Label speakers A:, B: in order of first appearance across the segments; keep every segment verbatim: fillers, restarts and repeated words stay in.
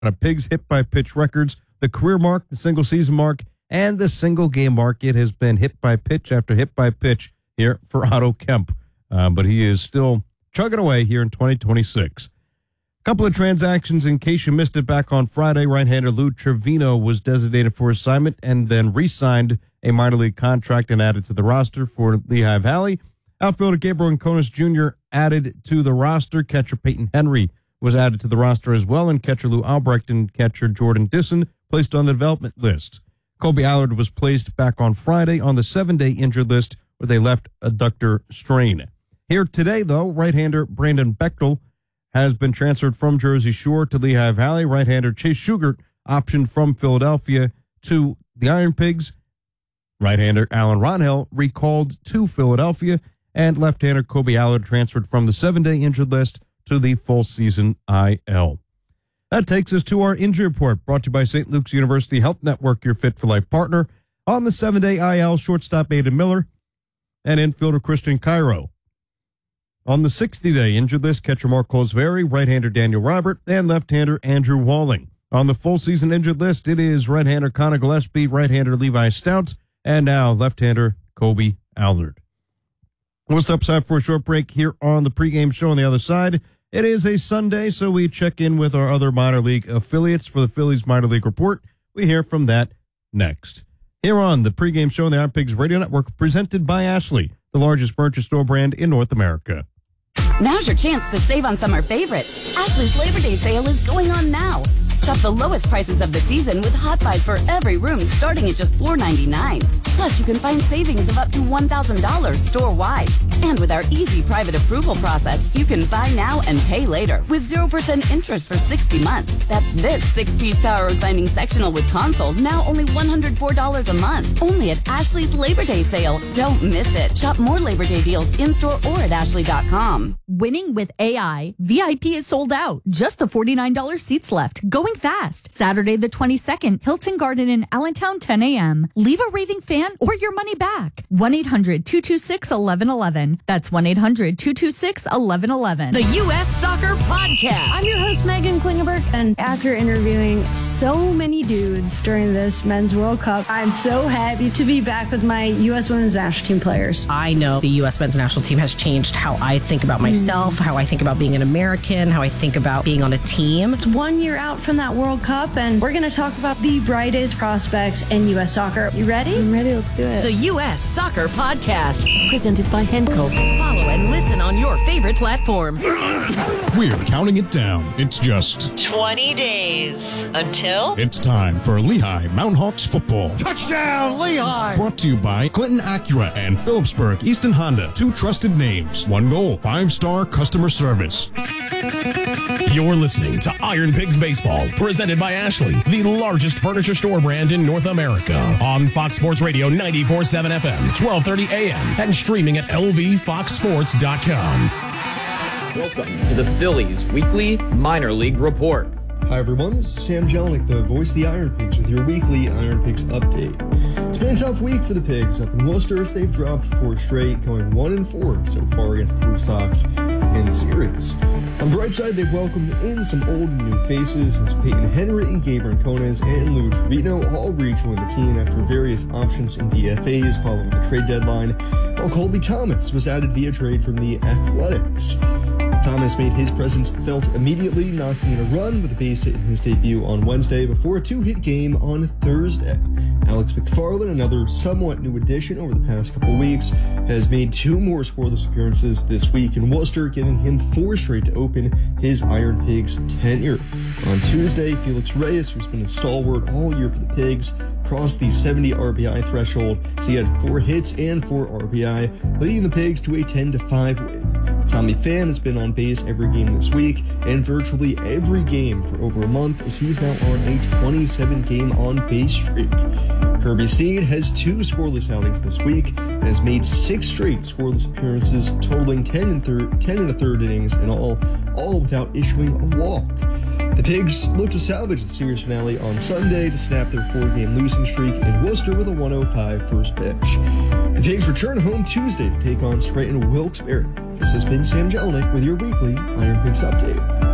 A: of Pigs hit-by-pitch records, the career mark, the single-season mark, and the single-game mark. It has been hit-by-pitch after hit-by-pitch here for Otto Kemp. Uh, but he is still chugging away here in twenty twenty-six. A couple of transactions in case you missed it back on Friday. Right-hander Lou Trevino was designated for assignment and then re-signed a minor league contract and added to the roster for Lehigh Valley. Outfielder Gabriel Anconas Junior added to the roster. Catcher Peyton Henry was added to the roster as well, and catcher Lou Albrecht and catcher Jordan Disson placed on the development list. Kobe Allard was placed back on Friday on the seven-day injured list with a left adductor strain. Here today, though, right-hander Brandon Bechtel has been transferred from Jersey Shore to Lehigh Valley. Right-hander Chase Shugart optioned from Philadelphia to the Iron Pigs. Right-hander Alan Ronhill recalled to Philadelphia, and left-hander Kobe Allard transferred from the seven-day injured list to the full-season I L. That takes us to our injury report, brought to you by Saint Luke's University Health Network, your Fit for Life partner. On the seven-day I L, shortstop Aidan Miller and infielder Christian Cairo. On the sixty-day injured list, catcher Mark Cosveri, right-hander Daniel Robert, and left-hander Andrew Walling. On the full-season injured list, it is right-hander Connor Gillespie, right-hander Levi Stout, and now left-hander Kobe Allard. We'll step aside for a short break here on the pregame show on the other side. It is a Sunday, so we check in with our other minor league affiliates for the Phillies minor league report. We hear from that next. Here on the pregame show on the Iron Pigs Radio Network, presented by Ashley, the largest furniture store brand in North America.
B: Now's your chance to save on summer favorites. Ashley's Labor Day sale is going on now. Shop the lowest prices of the season with hot buys for every room starting at just four ninety-nine. Plus, you can find savings of up to one thousand dollars store-wide. And with our easy private approval process, you can buy now and pay later with zero percent interest for sixty months. That's this six-piece power reclining sectional with console, now only one hundred four dollars a month. Only at Ashley's Labor Day sale. Don't miss it. Shop more Labor Day deals in-store or at ashley dot com.
C: Winning with A I. V I P is sold out. Just the forty-nine dollars seats left. Going fast. Saturday the twenty-second, Hilton Garden in Allentown, ten a.m. Leave a raving fan or your money back. one eight hundred two two six one one one one. That's one eight hundred two two six one one one one.
D: The U S Soccer Podcast.
E: I'm your host, Megan Klingenberg, and after interviewing so many dudes during this Men's World Cup, I'm so happy to be back with my U S Women's National Team players.
D: I know the U S Men's National Team has changed how I think about myself, mm. how I think about being an American, how I think about being on a team.
E: It's one year out from that World Cup, and we're going to talk about the brightest prospects in U S soccer. You ready?
F: I'm ready. Let's do it.
D: The U S Soccer Podcast, presented by Henco. Follow and listen on your favorite platform.
G: We're counting it down. It's just
H: twenty days until
G: it's time for Lehigh Mountain Hawks football.
I: Touchdown, Lehigh!
G: Brought to you by Clinton Acura and Phillipsburg Easton Honda. Two trusted names, one goal, five-star customer service.
J: You're listening to Iron Pigs Baseball, presented by Ashley, the largest furniture store brand in North America. On Fox Sports Radio ninety-four point seven F M, twelve thirty A M, and streaming at L V fox sports dot com.
K: Welcome to the Phillies Weekly Minor League Report.
L: Hi everyone, this is Sam Jelinek, the voice of the Iron Pigs, with your weekly Iron Pigs update. It's been a tough week for the Pigs. Up in Worcester, they've dropped four straight, going one and four so far against the Blue Sox in the series. On the bright side, they've welcomed in some old and new faces, as Peyton Henry, Gabriel Anconas, and Lou Trevino all rejoined the team after various options in D F As following the trade deadline, while Colby Thomas was added via trade from the Athletics. Thomas made his presence felt immediately, knocking in a run with a base hit in his debut on Wednesday before a two-hit game on Thursday. Alex McFarland, another somewhat new addition over the past couple weeks, has made two more scoreless appearances this week in Worcester, giving him four straight to open his Iron Pigs tenure. On Tuesday, Felix Reyes, who's been a stalwart all year for the Pigs, crossed the seventy R B I threshold, so he had four hits and four R B I, leading the Pigs to a ten to five win. Tommy Pham has been on base every game this week, and virtually every game for over a month, as he's now on a twenty-seven game on-base streak. Kirby Snead has two scoreless outings this week, and has made six straight scoreless appearances, totaling ten and, thir- ten and a third innings in all, all without issuing a walk. The Pigs look to salvage the series finale on Sunday to snap their four-game losing streak in Worcester with a one oh five first pitch. The Pigs return home Tuesday to take on Scranton Wilkes-Barre. This has been Sam Jelinek with your weekly Iron Pigs update.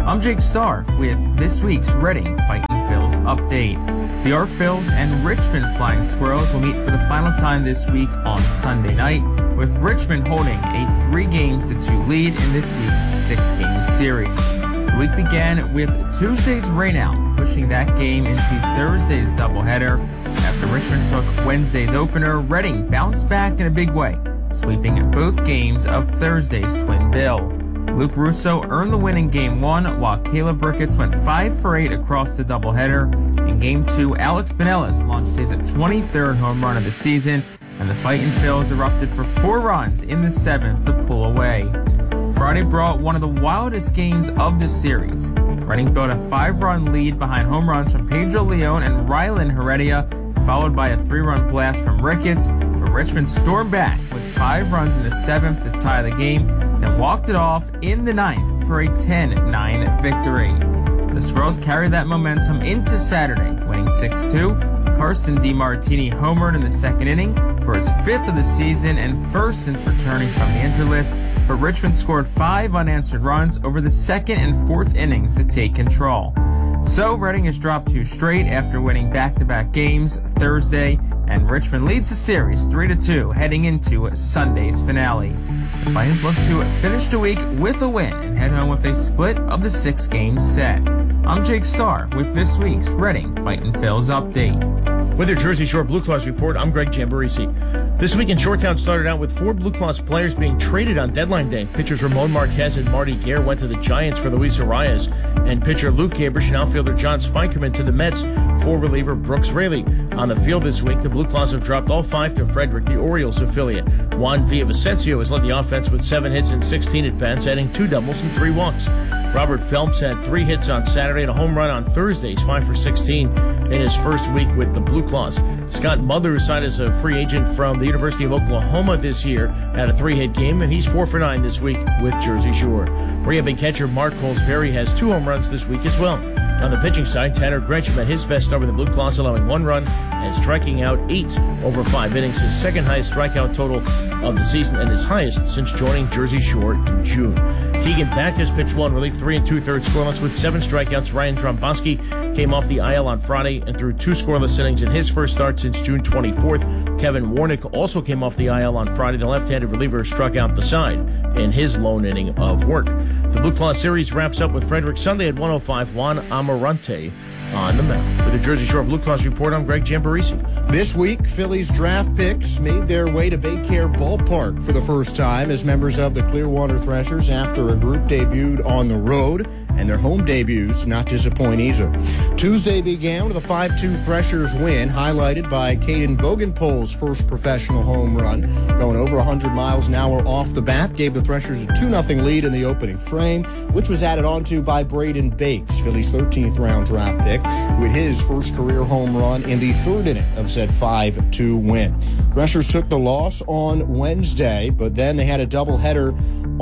F: I'm Jake Starr with this week's Reading Fightin' Phils update. The Art Phils and Richmond Flying Squirrels will meet for the final time this week on Sunday night, with Richmond holding a three games to two lead in this week's six-game series. The week began with Tuesday's rainout, pushing that game into Thursday's doubleheader. After Richmond took Wednesday's opener, Reading bounced back in a big way, sweeping both games of Thursday's twin bill. Luke Russo earned the win in Game one, while Caleb Ricketts went five for eight across the doubleheader. In Game two, Alex Pinellas launched his twenty-third home run of the season, and the Fightin' Phils erupted for four runs in the seventh to pull away. Friday brought one of the wildest games of the series. Reading built a five-run lead behind home runs from Pedro Leon and Rylan Heredia, followed by a three-run blast from Ricketts, but Richmond stormed back with five runs in the seventh to tie the game, then walked it off in the ninth for a ten nine victory. The Squirrels carried that momentum into Saturday, winning six two. Carson DiMartini homered in the second inning for his fifth of the season and first since returning from the injured list, but Richmond scored five unanswered runs over the second and fourth innings to take control. So Reading has dropped two straight after winning back-to-back games Thursday, and Richmond leads the series three to two heading into Sunday's finale. The Fightins look to finish the week with a win and head home with a split of the six-game set. I'm Jake Starr with this week's Reading Fightin' Phils update.
I: With your Jersey Shore Blue Claws report, I'm Greg Jamborisi. This week in Shoretown started out with four Blue Claws players being traded on deadline day. Pitchers Ramon Marquez and Marty Gare went to the Giants for Luis Arias, and pitcher Luke Gabrish and outfielder John Spikerman to the Mets for reliever Brooks Raley. On the field this week, the Blue Claws have dropped all five to Frederick, the Orioles affiliate. Juan Villavicencio has led the offense with seven hits and sixteen at-bats, adding two doubles and three walks. Robert Phelps had three hits on Saturday and a home run on Thursday. He's five for sixteen in his first week with the Blue Claws. Scott Mother signed as a free agent from the University of Oklahoma this year, had a three-hit game, and he's four for nine this week with Jersey Shore. Rehab catcher Mark Colesberry has two home runs this week as well. On the pitching side, Tanner Gresham had his best start with the Blue Claws, allowing one run and striking out eight over five innings, his second highest strikeout total of the season and his highest since joining Jersey Shore in June. Keegan Backus pitched well in relief, three and two-thirds scoreless with seven strikeouts. Ryan Dromboski came off the I L on Friday and threw two scoreless innings in his first start since June twenty-fourth. Kevin Warnick also came off the I L on Friday. The left-handed reliever struck out the side in his lone inning of work. The Blue Claw series wraps up with Frederick Sunday at one oh five. Juan Amarante on the mound. With the Jersey Shore Blue Claws report, I'm Greg Jamborisi.
M: This week, Phillies draft picks made their way to Baycare Ballpark for the first time as members of the Clearwater Threshers after a group debuted on the road, and their home debuts not disappoint either. Tuesday began with a five two Threshers win, highlighted by Caden Bogenpole's first professional home run. Going over one hundred miles an hour off the bat, gave the Threshers a two nothing lead in the opening frame, which was added onto by Braden Bakes, Philly's thirteenth round draft pick, with his first career home run in the third inning of said five two win. Threshers took the loss on Wednesday, but then they had a doubleheader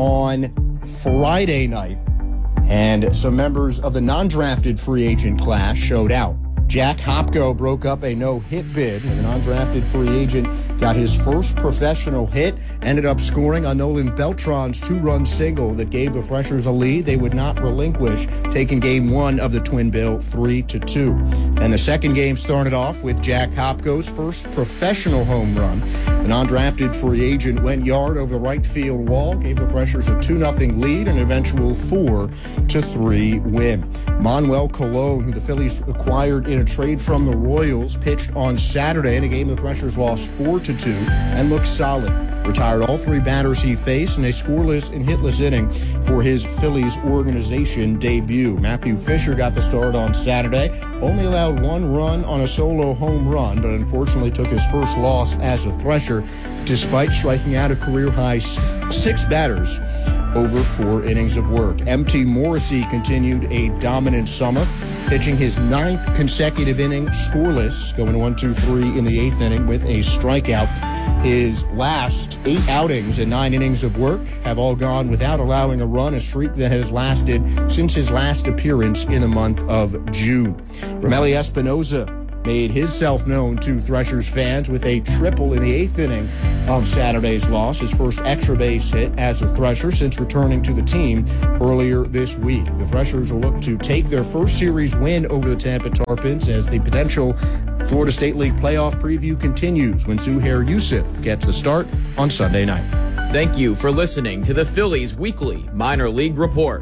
M: on Friday night, and some members of the non-drafted free agent class showed out. Jack Hopko broke up a no-hit bid, and the non-drafted free agent got his first professional hit, ended up scoring on Nolan Beltran's two-run single that gave the Threshers a lead they would not relinquish, taking game one of the Twin Bill three to two. And the second game started off with Jack Hopko's first professional home run. The non-drafted free agent went yard over the right field wall, gave the Threshers a two nothing lead, and an eventual four to three win. Manuel Colon, who the Phillies acquired in a trade from the Royals, pitched on Saturday in a game the Threshers lost four to two and looked solid. Retired all three batters he faced in a scoreless and hitless inning for his Phillies organization debut. Matthew Fisher got the start on Saturday, only allowed one run on a solo home run, but unfortunately took his first loss as a Thresher despite striking out a career-high six batters over four innings of work. M T Morrissey continued a dominant summer, pitching his ninth consecutive inning scoreless, going one two three in the eighth inning with a strikeout. His last eight outings and nine innings of work have all gone without allowing a run, a streak that has lasted since his last appearance in the month of June. Romelli Espinoza made himself known to Threshers fans with a triple in the eighth inning of Saturday's loss, his first extra base hit as a Thresher since returning to the team earlier this week. The Threshers will look to take their first series win over the Tampa Tarpons as the potential Florida State League playoff preview continues when Zuhair Yusuf gets the start on Sunday night.
K: Thank you for listening to the Phillies Weekly Minor League Report.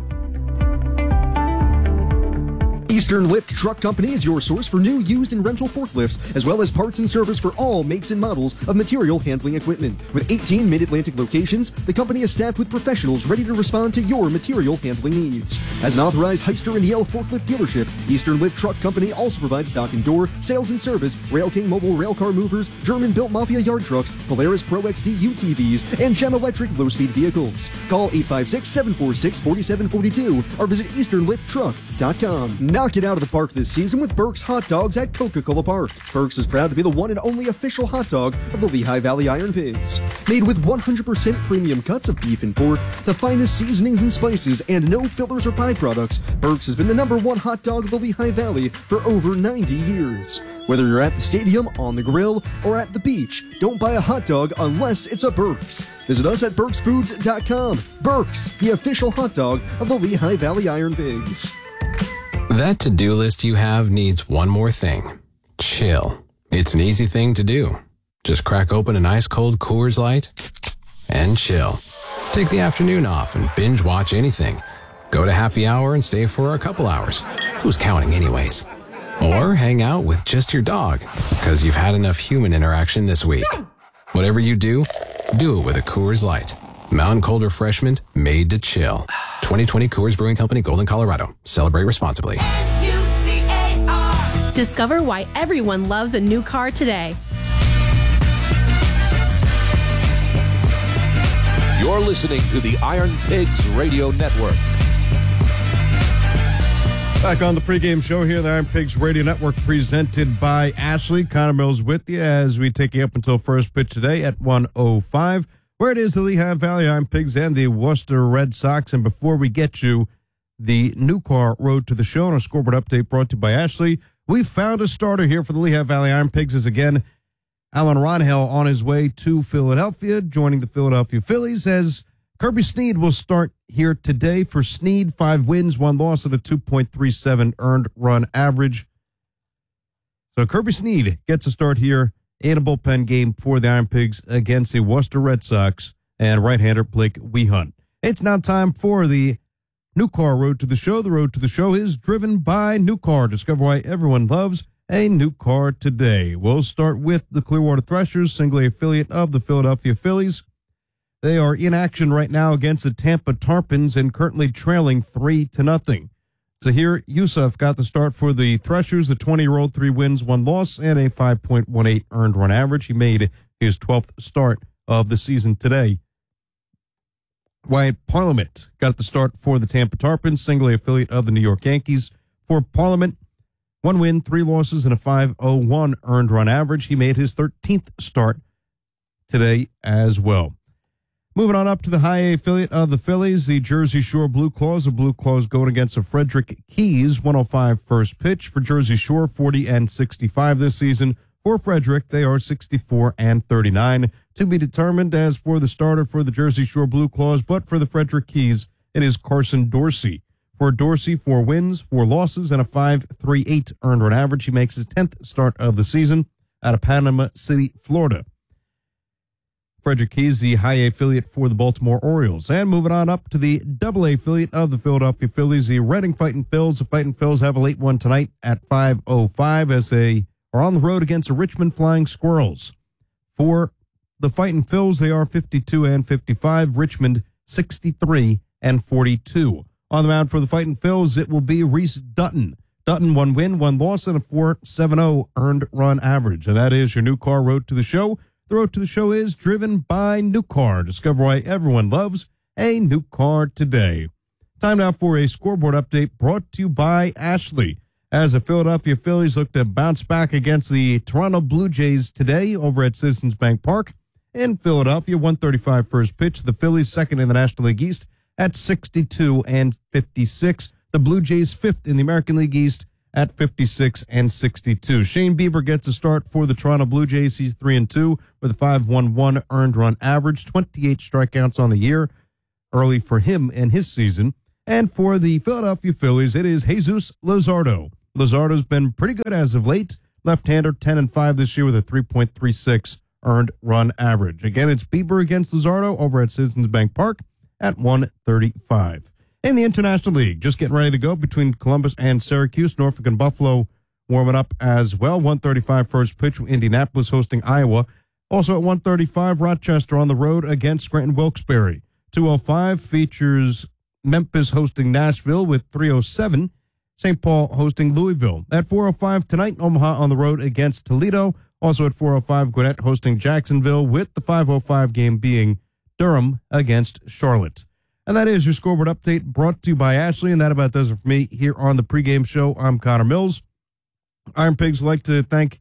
N: Eastern Lift Truck Company is your source for new, used, and rental forklifts, as well as parts and service for all makes and models of material handling equipment. With eighteen Mid-Atlantic locations, the company is staffed with professionals ready to respond to your material handling needs. As an authorized Heister and Yale forklift dealership, Eastern Lift Truck Company also provides dock and door, sales and service, Rail King mobile railcar movers, German-built Mafia yard trucks, Polaris Pro X D U T Vs, and Gem Electric low-speed vehicles. Call eight five six, seven four six, four seven four two or visit eastern lift truck dot com. Knock it out of the park this season with Burke's Hot Dogs at Coca-Cola Park. Burke's is proud to be the one and only official hot dog of the Lehigh Valley Iron Pigs. Made with one hundred percent premium cuts of beef and pork, the finest seasonings and spices, and no fillers or byproducts, Burke's has been the number one hot dog of the Lehigh Valley for over ninety years. Whether you're at the stadium, on the grill, or at the beach, don't buy a hot dog unless it's a Burke's. Visit us at burks foods dot com. Burke's, the official hot dog of the Lehigh Valley Iron Pigs.
O: That to-do list you have needs one more thing. Chill. It's an easy thing to do. Just crack open an ice-cold Coors Light and chill. Take the afternoon off and binge watch anything. Go to happy hour and stay for a couple hours. Who's counting anyways? Or hang out with just your dog, because you've had enough human interaction this week. Whatever you do, do it with a Coors Light. Mountain Cold Refreshment made to chill. twenty twenty Coors Brewing Company, Golden, Colorado. Celebrate responsibly.
P: Discover why everyone loves a new car today.
Q: You're listening to the Iron Pigs Radio Network.
A: Back on the pregame show here, the Iron Pigs Radio Network, presented by Ashley. Connor Mills with you as we take you up until first pitch today at one oh five. Where it is the Lehigh Valley Iron Pigs and the Worcester Red Sox. And before we get you the new car road to the show and a scoreboard update brought to you by Ashley, we found a starter here for the Lehigh Valley Iron Pigs as again Alan Ronhill on his way to Philadelphia, joining the Philadelphia Phillies as Kirby Snead will start here today. For Snead, five wins, one loss, and a two point three seven earned run average. So Kirby Snead gets a start here in a bullpen game for the Iron Pigs against the Worcester Red Sox and right-hander Blake Wehunt. It's now time for the new car road to the show. The road to the show is driven by New Car. Discover why everyone loves a new car today. We'll start with the Clearwater Threshers, single affiliate of the Philadelphia Phillies. They are in action right now against the Tampa Tarpons and currently trailing three to nothing. So here, Yusuf got the start for the Threshers, the twenty-year-old, three wins, one loss, and a five point one eight earned run average. He made his twelfth start of the season today. Wyatt Parliament got the start for the Tampa Tarpons, single affiliate of the New York Yankees. For Parliament, one win, three losses, and a five oh one earned run average. He made his thirteenth start today as well. Moving on up to the high A affiliate of the Phillies, the Jersey Shore Blue Claws. The Blue Claws going against the Frederick Keys, one oh five first pitch. For Jersey Shore, forty and sixty-five this season. For Frederick, they are sixty-four and thirty-nine. To be determined as for the starter for the Jersey Shore Blue Claws, but for the Frederick Keys, it is Carson Dorsey. For Dorsey, four wins, four losses, and a five point three eight earned run average. He makes his tenth start of the season out of Panama City, Florida. Frederick Keys, the high A affiliate for the Baltimore Orioles. And moving on up to the double A affiliate of the Philadelphia Phillies, the Reading Fighting Phils. The Fighting Phils have a late one tonight at five oh five as they are on the road against the Richmond Flying Squirrels. For the Fighting Phils, they are fifty-two and fifty-five. Richmond, sixty-three and forty-two. On the mound for the Fighting Phils, it will be Reese Dutton. Dutton, one win, one loss, and a four point seven oh earned run average. And that is your new car road to the show. The road to the show is driven by New Car. Discover why everyone loves a new car today. Time now for a scoreboard update brought to you by Ashley. As the Philadelphia Phillies look to bounce back against the Toronto Blue Jays today over at Citizens Bank Park in Philadelphia. one thirty-five first pitch. The Phillies second in the National League East at sixty-two and fifty-six. The Blue Jays fifth in the American League East at fifty-six and sixty-two. Shane Bieber gets a start for the Toronto Blue Jays. He's three and two with a five point one one earned run average, twenty-eight strikeouts on the year. Early for him and his season. And for the Philadelphia Phillies, it is Jesus Luzardo. Luzardo's been pretty good as of late. Left-hander, ten and five this year with a three point three six earned run average. Again, it's Bieber against Luzardo over at Citizens Bank Park at one thirty-five. In the International League, just getting ready to go between Columbus and Syracuse. Norfolk and Buffalo warming up as well. one thirty-five first pitch. Indianapolis hosting Iowa. Also at one thirty-five, Rochester on the road against Scranton Wilkes-Barre. two oh five features Memphis hosting Nashville with three oh seven. Saint Paul hosting Louisville. At four oh five tonight, Omaha on the road against Toledo. Also at four oh five, Gwinnett hosting Jacksonville, with the five oh five game being Durham against Charlotte. And that is your scoreboard update brought to you by Ashley, and that about does it for me here on the pregame show. I'm Connor Mills. Iron Pigs would like to thank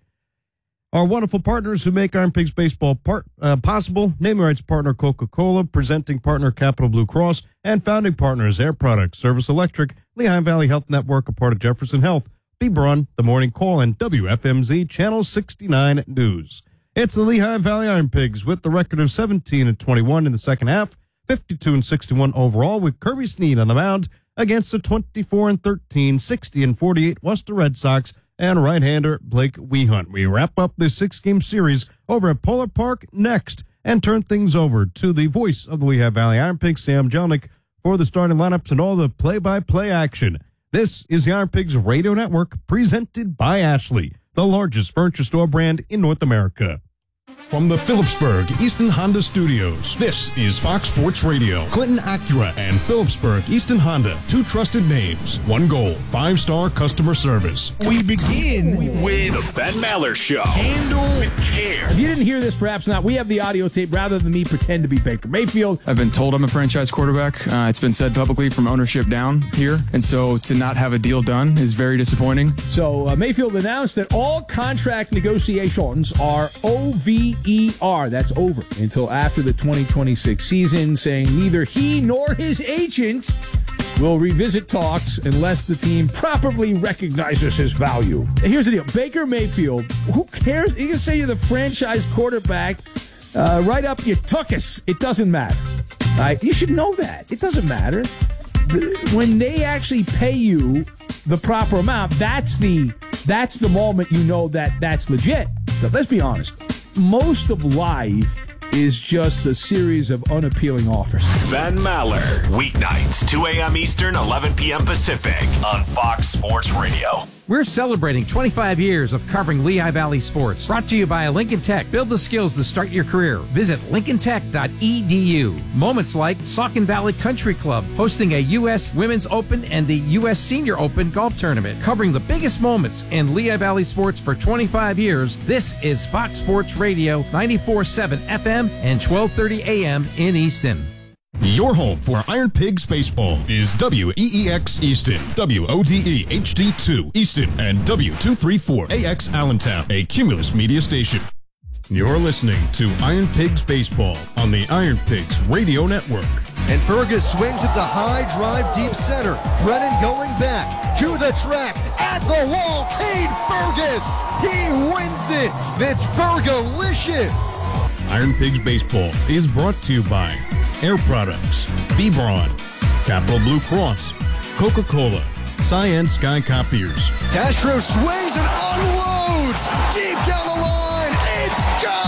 A: our wonderful partners who make Iron Pigs baseball part, uh, possible. Naming rights partner Coca-Cola, presenting partner Capital Blue Cross, and founding partners Air Products, Service Electric, Lehigh Valley Health Network, a part of Jefferson Health, Beebron, The Morning Call, and W F M Z Channel sixty-nine News. It's the Lehigh Valley Iron Pigs with the record of seventeen and twenty-one in the second half, fifty-two and sixty-one overall, with Kirby Snead on the mound against the twenty-four and thirteen, sixty and forty-eight Worcester Red Sox and right-hander Blake Wehunt. We wrap up this six-game series over at Polar Park next and turn things over to the voice of the Lehigh Valley Iron Pigs, Sam Jelnick, for the starting lineups and all the play-by-play action. This is the Iron Pigs Radio Network, presented by Ashley, the largest furniture store brand in North America.
G: From the Phillipsburg Easton Honda Studios, this is Fox Sports Radio. Clinton Acura and Phillipsburg Easton Honda, two trusted names, one goal, five-star customer service.
Q: We begin with the Ben Maller Show. Handle with care.
R: If you didn't hear this, perhaps not, we have the audio tape rather than me pretend to be Baker Mayfield.
S: I've been told I'm a franchise quarterback. Uh, it's been said publicly from ownership down here, and so to not have a deal done is very disappointing.
R: So uh, Mayfield announced that all contract negotiations are O V E R, that's over, until after the twenty twenty-six season, saying neither he nor his agent will revisit talks unless the team properly recognizes his value. And here's the deal. Baker Mayfield, who cares? You can say you're the franchise quarterback, uh, right up your tuchus. It doesn't matter. Right? You should know that. It doesn't matter. The, when they actually pay you the proper amount, that's the that's the moment you know that that's legit. So let's be honest. Most of life is just a series of unappealing offers.
Q: Ben Maller, weeknights, two a.m. Eastern, eleven p.m. Pacific, on Fox Sports Radio.
T: We're celebrating twenty-five years of covering Lehigh Valley sports. Brought to you by Lincoln Tech. Build the skills to start your career. Visit lincoln tech dot e d u. Moments like Saucon Valley Country Club hosting a U S Women's Open and the U S Senior Open golf tournament. Covering the biggest moments in Lehigh Valley sports for twenty-five years. This is Fox Sports Radio, ninety-four point seven F M and twelve thirty A M in Easton.
G: Your home for Iron Pigs baseball is W E E X Easton, W O D E H D two Easton, and W two thirty-four A X Allentown, a Cumulus media station. You're listening to Iron Pigs baseball on the Iron Pigs Radio Network.
U: And Fergus swings. It's a high drive deep center. Brennan going back to the track at the wall. Cade Fergus. He wins it. It's Fergalicious.
G: Iron Pigs baseball is brought to you by Air Products, Beebron, Capital Blue Cross, Coca-Cola, Cyan Sky Copiers.
U: Castro swings and unloads deep down the line. It's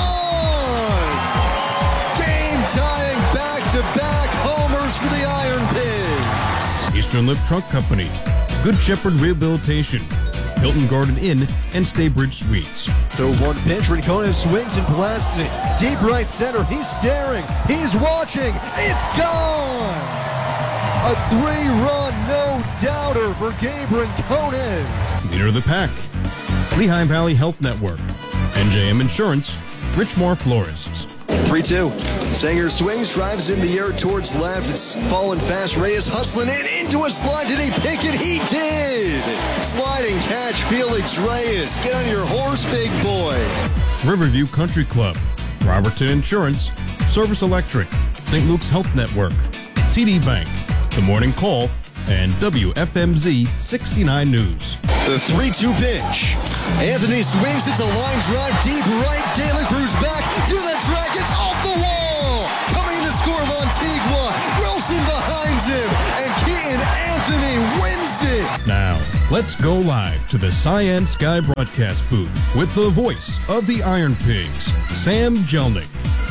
U: gone. Game tying back-to-back homers for the Iron Pigs.
G: Eastern Lip Truck Company, Good Shepherd Rehabilitation, Hilton Garden Inn, and Staybridge Suites.
U: So one pitch, Rincon swings and blasts it. Deep right center, he's staring, he's watching, it's gone! A three-run no-doubter for Gabe Rincones.
G: Leader of the pack, Lehigh Valley Health Network, N J M Insurance, Richmore Florists.
U: three two. Sanger swings, drives in the air towards left. It's falling fast. Reyes hustling in into a slide. Did he pick it? He did. Sliding catch, Felix Reyes. Get on your horse, big boy.
G: Riverview Country Club, Robertson Insurance, Service Electric, Saint Luke's Health Network, T D Bank, The Morning Call, and W F M Z sixty-nine News.
U: The three two pitch. Anthony swings. It's a line drive deep right. De La Cruz back to the track. It's off the wall. Coming to score Lantigua. Wilson behind him. And Keaton Anthony wins it.
G: Now, let's go live to the Cyan Sky broadcast booth with the voice of the Iron Pigs, Sam Jelnick.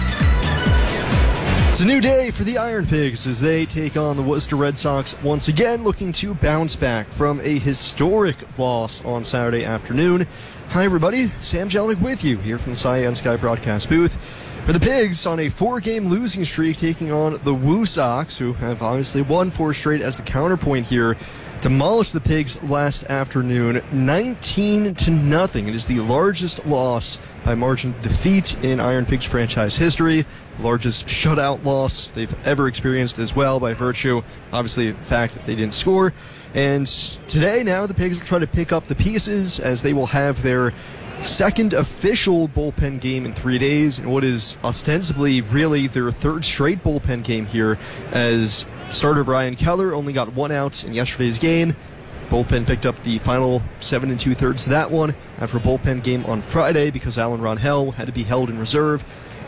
L: It's a new day for the Iron Pigs as they take on the Worcester Red Sox once again, looking to bounce back from a historic loss on Saturday afternoon. Hi everybody, Sam Jelnick with you here from the Cyan Sky broadcast booth. For the Pigs on a four-game losing streak, taking on the Woo Sox, who have obviously won four straight as the counterpoint here. Demolished the Pigs last afternoon, nineteen to nothing. It is the largest loss by margin of defeat in Iron Pigs franchise history. Largest shutout loss they've ever experienced as well, by virtue, obviously, the fact that they didn't score. And today, now, the Pigs will try to pick up the pieces as they will have their second official bullpen game in three days, and what is ostensibly really their third straight bullpen game here, as starter Brian Keller only got one out in yesterday's game. Bullpen picked up the final seven and two-thirds of that one after a bullpen game on Friday because Alan Ronhell had to be held in reserve,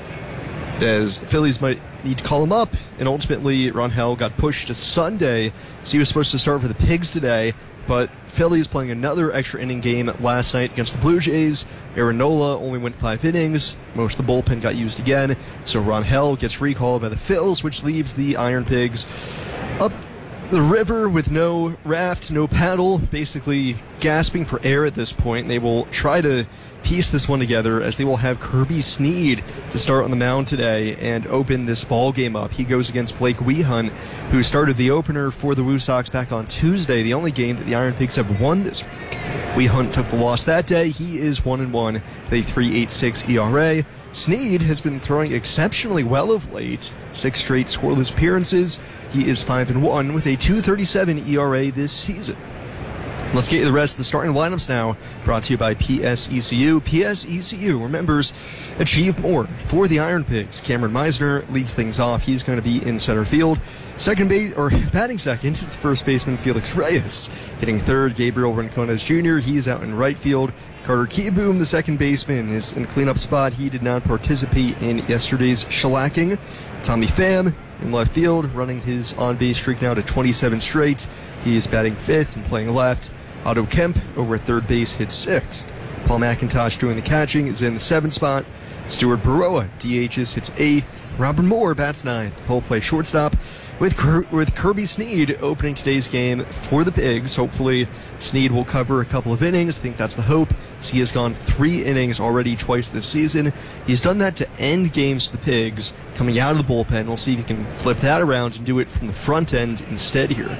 L: as the Phillies might need to call him up, and ultimately Ronhell got pushed to Sunday, so he was supposed to start for the Pigs today, but Phillies playing another extra inning game last night against the Blue Jays. Aaron Nola only went five innings. Most of the bullpen got used again, so Ronhell gets recalled by the Phils, which leaves the Iron Pigs up the river with no raft, no paddle, basically gasping for air at this point. They will try to piece this one together as they will have Kirby Snead to start on the mound today and open this ball game up. He goes against Blake Wehunt, who started the opener for the Woo Sox back on Tuesday, the only game that the Iron Pigs have won this week. Wehunt took the loss that day. He is one and one with a three point eight six E R A. Snead has been throwing exceptionally well of late, six straight scoreless appearances. He is five and one with a two point three seven E R A this season. Let's get you the rest of the starting lineups now, brought to you by P S E C U. P S E C U remembers achieve more for the Iron Pigs. Cameron Meisner leads things off. He's going to be in center field. Second base, or batting second, is the first baseman Felix Reyes. Hitting third, Gabriel Rincones Junior He's out in right field. Carter Kieboom, the second baseman, is in cleanup spot. He did not participate in yesterday's shellacking. Tommy Pham in left field, running his on-base streak now to twenty-seven straight. He is batting fifth and playing left. Otto Kemp over at third base hits sixth. Paul McIntosh doing the catching is in the seventh spot. Stuart Baroa D Hs hits eighth. Robin Moore bats ninth. He'll play shortstop with Ker- with Kirby Snead opening today's game for the Pigs. Hopefully Snead will cover a couple of innings. I think that's the hope. So he has gone three innings already twice this season. He's done that to end games for the Pigs coming out of the bullpen. We'll see if he can flip that around and do it from the front end instead here.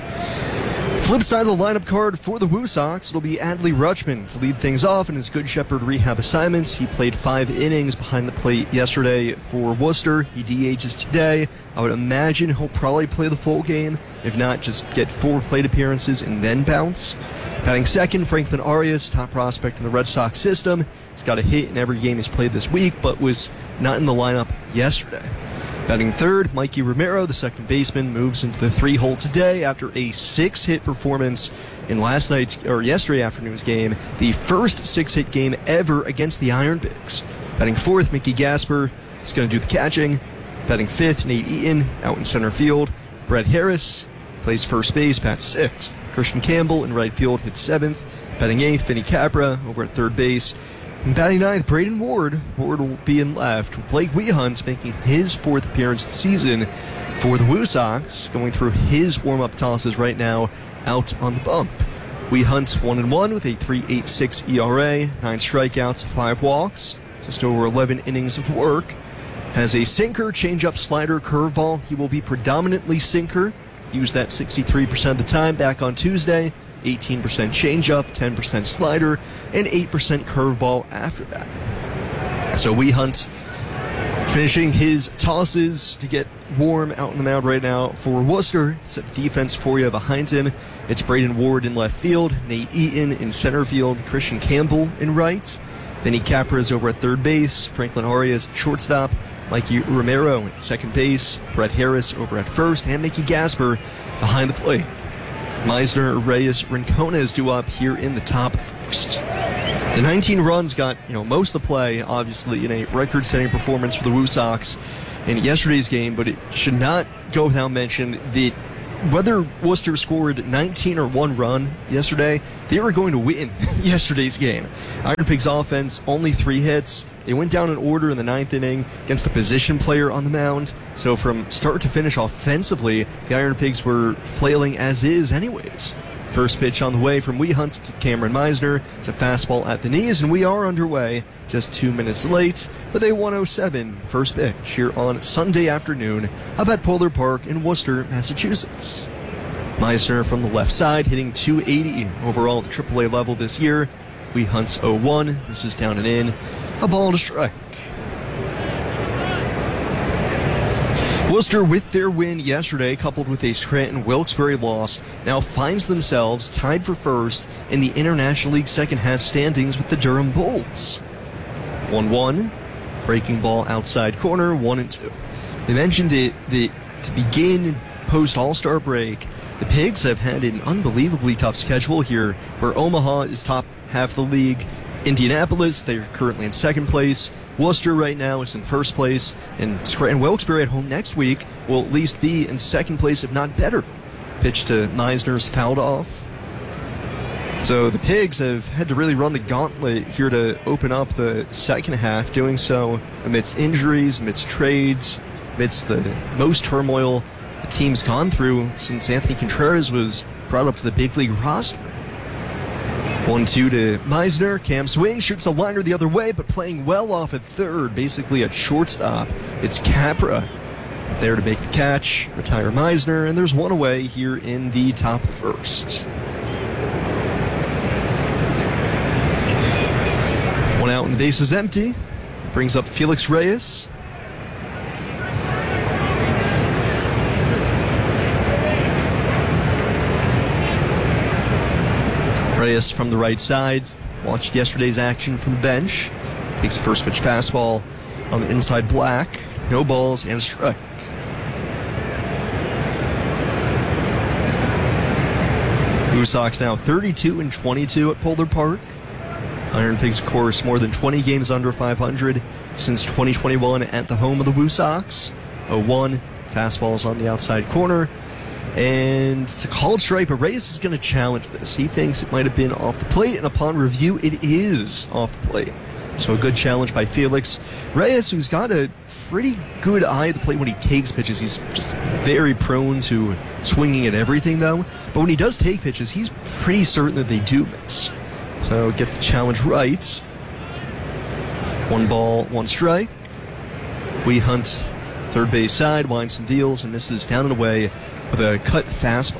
L: Flip side of the lineup card for the Woo Sox, it'll be Adley Rutschman to lead things off in his Good Shepherd rehab assignments. He played five innings behind the plate yesterday for Worcester. He D Hs today. I would imagine he'll probably play the full game. If not, just get four plate appearances and then bounce. Batting second, Franklin Arias, top prospect in the Red Sox system. He's got a hit in every game he's played this week, but was not in the lineup yesterday. Batting third, Mikey Romero, the second baseman, moves into the three hole today after a six-hit performance in last night's or yesterday afternoon's game, the first six-hit game ever against the Iron Pigs. Batting fourth, Mickey Gasper is going to do the catching. Batting fifth, Nate Eaton out in center field. Brett Harris plays first base, bats sixth. Christian Campbell in right field hits seventh. Batting eighth, Vinny Capra over at third base. And batting ninth, Braden Ward. Ward will be in left. Blake Wehunt making his fourth appearance this season for the Woo Sox, going through his warm-up tosses right now out on the bump. Wehunt one and one with a three point eight six E R A, nine strikeouts, five walks, just over eleven innings of work. Has a sinker, changeup, slider, curveball. He will be predominantly sinker. Used that sixty-three percent of the time back on Tuesday. eighteen percent changeup, ten percent slider, and eight percent curveball after that. So Wehunt finishing his tosses to get warm out on the mound right now for Worcester. Set the defense for you behind him. It's Braden Ward in left field, Nate Eaton in center field, Christian Campbell in right. Vinny Capra is over at third base, Franklin Arias at shortstop, Mikey Romero at second base, Brett Harris over at first, and Mickey Gasper behind the plate. Meisner, Reyes, Rincones due up here in the top of the first. The nineteen runs got, you know, most of the play, obviously, in a record-setting performance for the Woo Sox in yesterday's game, but it should not go without mention that whether Worcester scored nineteen or one run yesterday, they were going to win yesterday's game. Iron Pigs offense, only three hits. They went down in order in the ninth inning against a position player on the mound. So from start to finish offensively, the Iron Pigs were flailing as is anyways. First pitch on the way from Wehunt to Cameron Meisner. It's a fastball at the knees, and we are underway just two minutes late with a one oh seven first pitch here on Sunday afternoon up at Polar Park in Worcester, Massachusetts. Meisner from the left side hitting two eighty overall at the triple A level this year. Wehunt's oh one. This is down and in. A ball and a strike. Worcester, with their win yesterday, coupled with a Scranton-Wilkes-Barre loss, now finds themselves tied for first in the International League second half standings with the Durham Bulls. one one, breaking ball outside corner, one and two. They mentioned it that to begin post-All-Star break, the Pigs have had an unbelievably tough schedule here, where Omaha is top half of the league. Indianapolis, they're currently in second place. Worcester right now is in first place, and Scranton Wilkes-Barre at home next week will at least be in second place, if not better. Pitch to Meisner's fouled off. So the Pigs have had to really run the gauntlet here to open up the second half, doing so amidst injuries, amidst trades, amidst the most turmoil the team's gone through since Anthony Contreras was brought up to the big league roster. one two to Meisner. Cam swing, shoots a liner the other way, but playing well off at third, basically at shortstop. It's Capra there to make the catch, retire Meisner, and there's one away here in the top of the first. One out and the base is empty. Brings up Felix Reyes. Reyes from the right side, watched yesterday's action from the bench. Takes a first pitch fastball on the inside black. No balls and a strike. Blue Sox now thirty-two and twenty-two at Polar Park. Iron Pigs, of course, more than twenty games under five hundred since twenty twenty-one at the home of the Blue Sox. oh one, fastballs on the outside corner. And to call it strike, but Reyes is going to challenge this. He thinks it might have been off the plate, and upon review, it is off the plate. So a good challenge by Felix. Reyes, who's got a pretty good eye at the plate when he takes pitches. He's just very prone to swinging at everything, though. But when he does take pitches, he's pretty certain that they do miss. So gets the challenge right. One ball, one strike. Wehunt, third base side, winds and deals, and misses down and away with a cut fastball.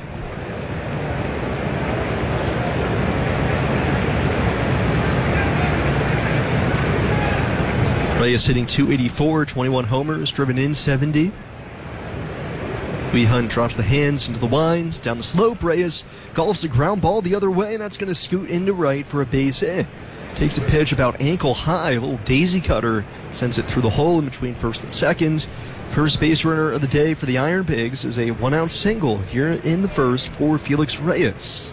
L: Reyes hitting two eighty-four, twenty-one homers, driven in seventy. Wehunt drops the hands into the winds, down the slope. Reyes golfs a ground ball the other way, and that's going to scoot into right for a base hit. Takes a pitch about ankle high, a little daisy cutter, sends it through the hole in between first and second. First base runner of the day for the Iron Pigs is a one-out single here in the first for Felix Reyes.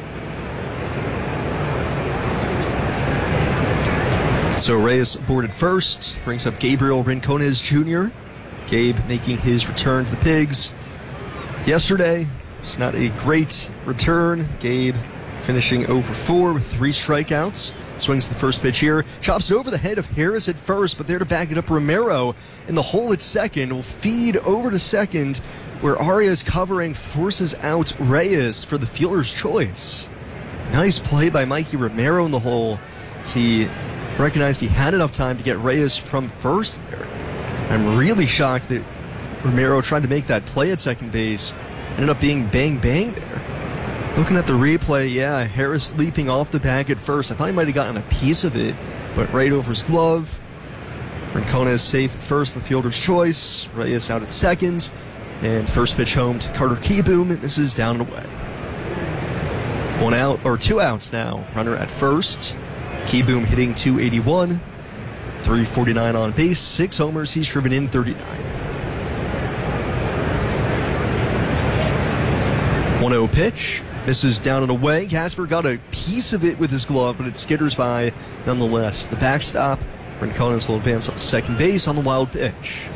L: So Reyes aboarded first, brings up Gabriel Rincones Junior Gabe making his return to the Pigs. Yesterday, it's not a great return. Gabe finishing oh for four with three strikeouts. Swings the first pitch here. Chops it over the head of Harris at first, but there to back it up, Romero in the hole at second will feed over to second, where Arias covering forces out Reyes for the fielder's choice. Nice play by Mikey Romero in the hole as he recognized he had enough time to get Reyes from first there. I'm really shocked that Romero tried to make that play at second base. Ended up being bang-bang there. Looking at the replay, yeah, Harris leaping off the bag at first. I thought he might have gotten a piece of it, but right over his glove. Rincones safe at first, the fielder's choice. Reyes out at second. And first pitch home to Carter Kieboom, and this is down and away. One out, or two outs now. Runner at first. Kieboom hitting two eighty-one. three forty-nine on base, six homers. He's driven in thirty-nine. one oh pitch.
U: Misses down and away. Gasper got a piece of it with his glove, but it skitters by nonetheless. The backstop, Rincones will advance up to second base on the wild pitch.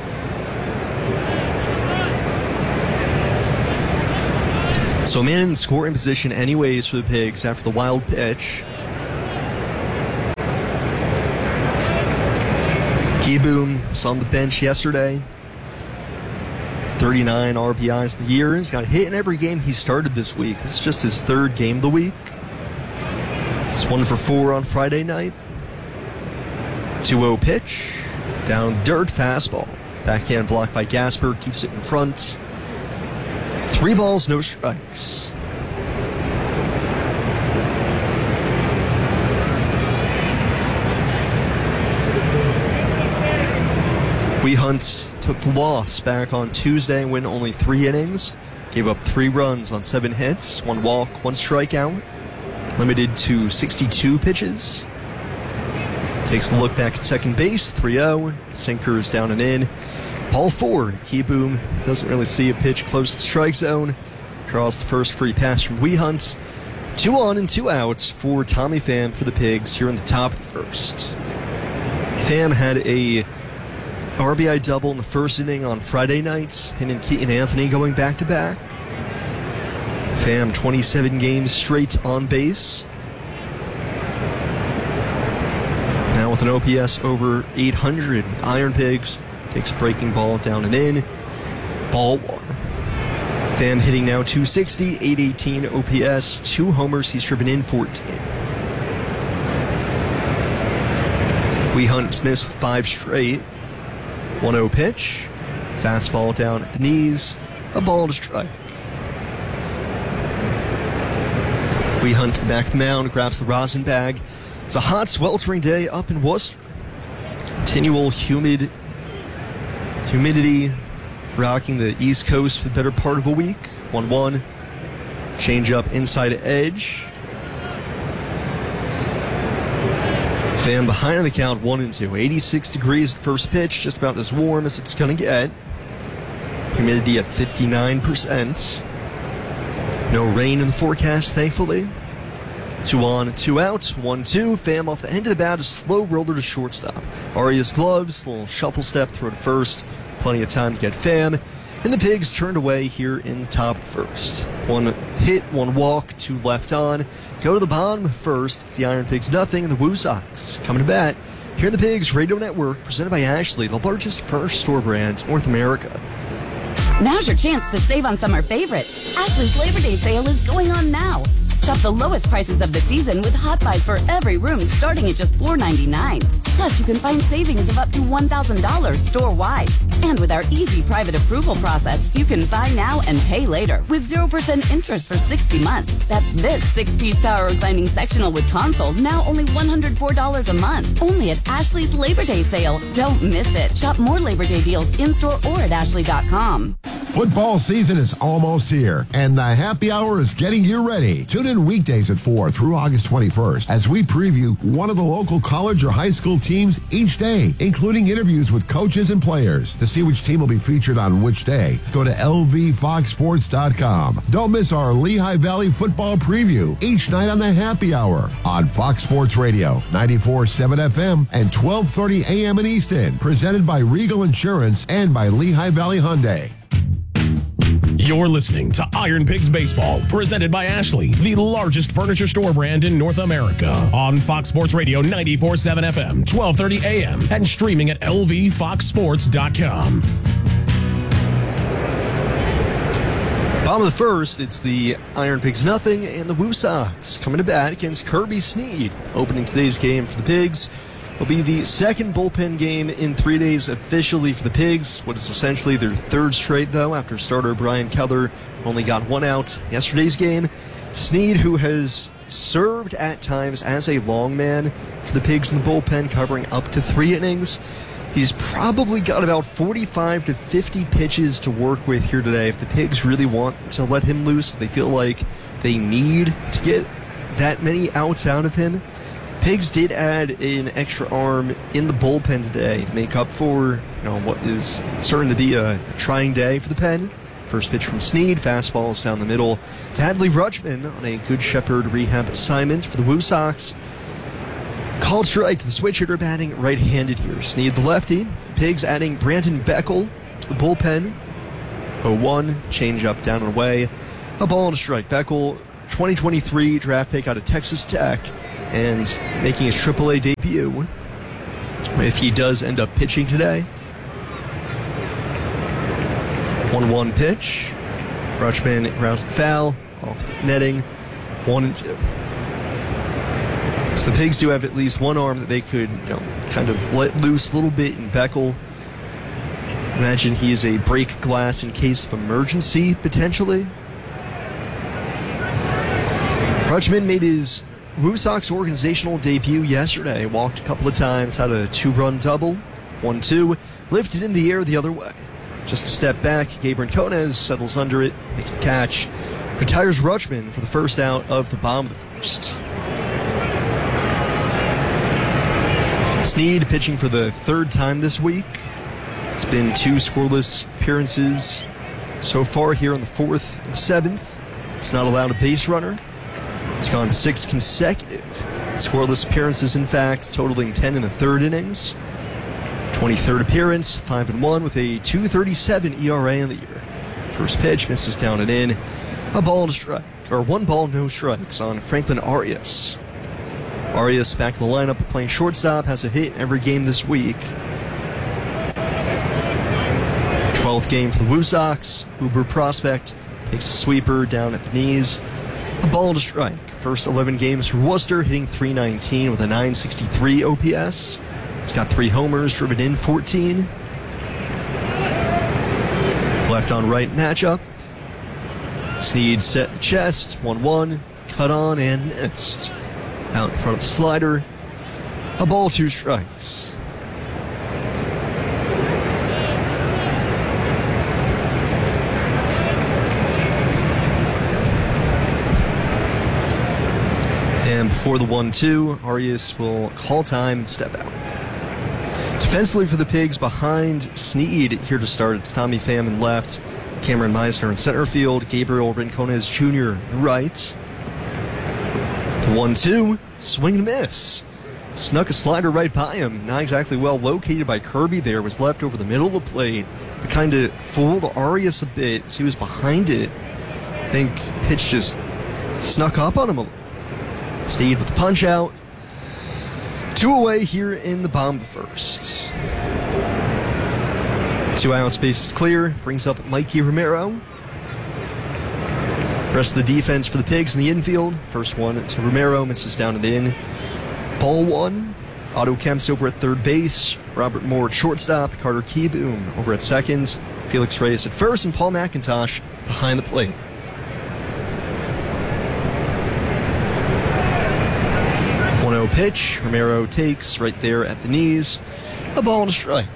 U: So a man in scoring position anyways for the Pigs after the wild pitch. Kieboom was on the bench yesterday. thirty-nine R B Is in the year. He's got a hit in every game he started this week. This is just his third game of the week. It's one for four on Friday night. two oh pitch. Down the dirt, fastball. Backhand blocked by Gasper. Keeps it in front. Three balls, no strikes. We Hunt took the loss back on Tuesday and win only three innings. Gave up three runs on seven hits, one walk, one strikeout. Limited to sixty-two pitches. Takes a look back at second base, three oh. Sinker is down and in. Ball four. Kieboom doesn't really see a pitch close to the strike zone. Draws the first free pass from We Hunt. Two on and two outs for Tommy Pham for the Pigs here in the top of the first. Pham had a R B I double in the first inning on Friday night. Him and Keaton Anthony going back to back. Pham twenty-seven games straight on base. Now with an O P S over eight hundred with Iron Pigs. Takes a breaking ball down and in. Ball one. Pham hitting now two sixty, eight eighteen O P S. Two homers, he's driven in fourteen. We Hunt missed five straight. one oh pitch. Fastball down at the knees. A ball to strike. We Hunt to the back of the mound, grabs the rosin bag. It's a hot, sweltering day up in Worcester. Continual humid humidity rocking the East Coast for the better part of a week. one one. Change up inside edge. Pham behind on the count, one and two. eighty-six degrees at first pitch, just about as warm as it's going to get. Humidity at fifty-nine percent. No rain in the forecast, thankfully. Two on, two out, one two. Pham off the end of the bat, a slow roller to shortstop. Arias gloves, little shuffle step, throw to first. Plenty of time to get Pham. And the Pigs turned away here in the top first. One hit, one walk, two left on. Go to the bottom first. It's the Iron Pigs nothing, and the Woo Sox coming to bat. Here in the Pigs Radio Network, presented by Ashley, the largest furniture store brand in North America.
B: Now's your chance to save on summer favorites. Ashley's Labor Day sale is going on now. Shop the lowest prices of the season with hot buys for every room starting at just four ninety-nine. Plus, you can find savings of up to one thousand dollars store-wide. And with our easy private approval process, you can buy now and pay later with zero percent interest for sixty months. That's this six-piece power reclining sectional with console, now only one hundred four dollars a month. Only at Ashley's Labor Day sale. Don't miss it. Shop more Labor Day deals in-store or at ashley dot com.
V: Football season is almost here, and the happy hour is getting you ready. Tune in weekdays at four through August twenty-first as we preview one of the local college or high school teams each day, including interviews with coaches and players. To see which team will be featured on which day, go to L V fox sports dot com. Don't miss our Lehigh Valley football preview each night on the happy hour on Fox Sports Radio, ninety-four point seven F M and twelve thirty A M in Easton. Presented by Regal Insurance and by Lehigh Valley Hyundai.
J: You're listening to Iron Pigs Baseball, presented by Ashley, the largest furniture store brand in North America. On Fox Sports Radio, ninety-four point seven F M, twelve thirty A M, and streaming at L V fox sports dot com.
U: Bottom of the first, it's the Iron Pigs nothing and the Woo Sox coming to bat against Kirby Snead. Opening today's game for the Pigs will be the second bullpen game in three days officially for the Pigs. What is essentially their third straight, though, after starter Brian Keller only got one out yesterday's game. Snead, who has served at times as a long man for the Pigs in the bullpen, covering up to three innings. He's probably got about forty-five to fifty pitches to work with here today if the Pigs really want to let him loose, if they feel like they need to get that many outs out of him. Pigs did add an extra arm in the bullpen today to make up for, you know, what is certain to be a trying day for the pen.
N: First pitch from Snead, fastballs down the middle to Adley Rutschman on a Good Shepherd rehab assignment for the Woo Sox. Called strike to the switch hitter batting right-handed here. Snead the lefty. Pigs adding Brandon Beckel to the bullpen. oh one, change up down and away. A ball and a strike. Beckel, twenty twenty-three draft pick out of Texas Tech, and making his triple A debut if he does end up pitching today. one one pitch. Rutschman grounds foul off the netting. one and two. So the Pigs do have at least one arm that they could, you know, kind of let loose a little bit in Beckel. Imagine he is a break glass in case of emergency, potentially. Rutschman made his Woo Sox organizational debut yesterday. Walked a couple of times, had a two-run double, one two, lifted in the air the other way. Just a step back, Gabriel Conez settles under it, makes the catch, retires Rutschman for the first out of the bottom of the first. Snead pitching for the third time this week. It's been two scoreless appearances so far here in the fourth and seventh. It's not allowed a base runner. It's gone six consecutive scoreless appearances, in fact, totaling ten in a third innings. twenty-third appearance, five and one with a two thirty-seven E R A in the year. First pitch misses down and in. A ball and a strike, or one ball, no strikes on Franklin Arias. Arias back in the lineup playing shortstop, has a hit every game this week. twelfth game for the Woo Sox. Uber prospect takes a sweeper down at the knees. A ball and a strike. First eleven games for Worcester, hitting three nineteen with a nine sixty-three O P S. It's got three homers, driven in fourteen. Left on right matchup. Snead set the chest, one one, cut on and missed. Out in front of the slider. A ball, two strikes. And before the one two, Arias will call time and step out. Defensively for the Pigs, behind Snead, here to start, it's Tommy Pham in left, Cameron Meisner in center field, Gabriel Rincones Junior in right. The one two, swing and miss. Snuck a slider right by him. Not exactly well located by Kirby there. Was left over the middle of the plate. But kind of fooled Arias a bit as he was behind it. I think pitch just snuck up on him a little. Snead with the punch out. Two away here in the bottom of the first. Two out, space is clear. Brings up Mikey Romero. Rest of the defense for the Pigs in the infield. First one to Romero, misses down and in. Ball one. Otto Kemp's over at third base. Robert Moore at shortstop. Carter Keyboom over at second. Felix Reyes at first, and Paul McIntosh behind the plate. one oh pitch. Romero takes right there at the knees. A ball and a strike.